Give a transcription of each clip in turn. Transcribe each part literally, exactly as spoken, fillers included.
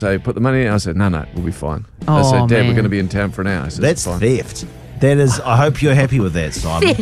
So put the money in. I said, no, no, we'll be fine. Oh, I said, Dad, man. we're going to be in town for an hour. I said, That's fine. theft. That is, I hope you're happy with that, Simon.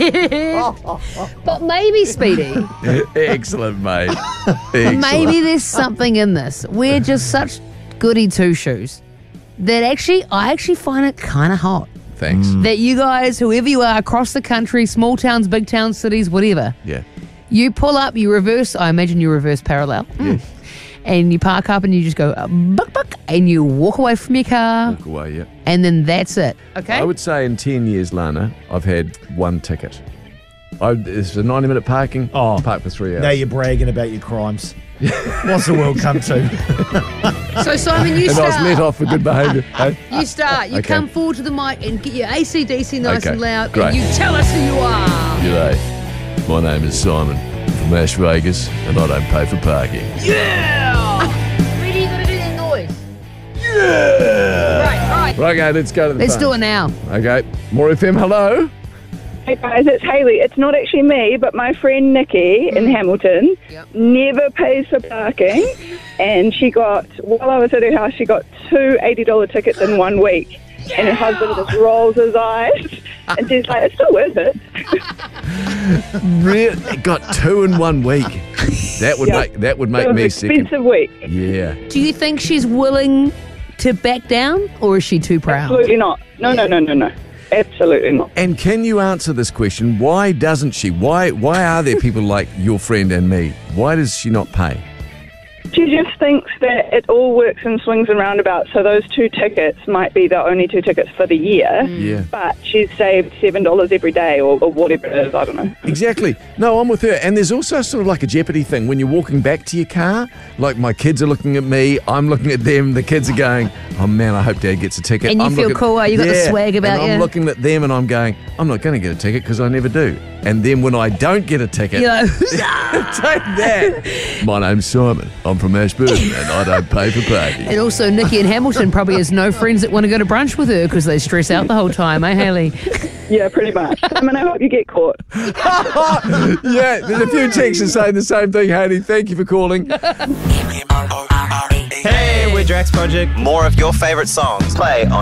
But maybe, Speedy, Excellent, mate. Excellent. maybe there's something in this. We're just such goody two-shoes that actually, I actually find it kind of hot. Thanks. That you guys, whoever you are, across the country, small towns, big towns, cities, whatever, Yeah. you pull up, you reverse, I imagine you reverse parallel, Yes. and you park up and you just go, uh, buck, buck, and you walk away from your car, Walk away, yeah. and then that's it. Okay? I would say in ten years, Lana, I've had one ticket. I, it's a ninety minute parking. Oh. Park for three hours. Now you're bragging about your crimes. What's the world come to? So, Simon, you and start. I was let off for good behaviour. Hey? You start. You Okay. come forward to the mic and get your A C D C nice Okay, and loud, great. and you tell us who you are. G'day. My name is Simon from Las Vegas, and I don't pay for parking. Yeah! Really, you gotta do that noise. Yeah! Right, right. Right, okay, let's go to the Let's phone. do it now. Okay. More F M, hello. Hey guys, it's Hayley. It's not actually me, but my friend Nikki in Hamilton Yep. never pays for parking, and she got, while I was at her house, she got two eighty dollars tickets in one week, and her husband just rolls his eyes, and she's like, it's still worth it. Really? Got two in one week. That would Yeah. make that would It make was me an sick. expensive week. Yeah. Do you think she's willing to back down, or is she too proud? Absolutely not. No, no, no, no, no. Absolutely not. And can you answer this question? Why doesn't she? Why why are there people like your friend and me? Why does she not pay? She just thinks that it all works in swings and roundabouts, so those two tickets might be the only two tickets for the year, Yeah. but she's saved seven dollars every day or, or whatever it is, I don't know. Exactly. No, I'm with her. And there's also sort of like a Jeopardy thing when you're walking back to your car. Like my kids are looking at me, I'm looking at them. The kids are going, "Oh man, I hope Dad gets a ticket." And you I'm feel looking- cool, you got the Yeah, swag about and I'm you. looking at them and I'm going, "I'm not going to get a ticket because I never do." And then when I don't get a ticket, You're like, take that. My name's Simon. I'm from Ashburton and I don't pay for parking. and also, Nikki in Hamilton probably has no friends that want to go to brunch with her because they stress out the whole time, eh, Hayley? Yeah, pretty much. I mean, I hope you get caught. Yeah, there's a few texts saying the same thing, Hayley. Thank you for calling. Hey, we're Drax Project. More of your favorite songs play on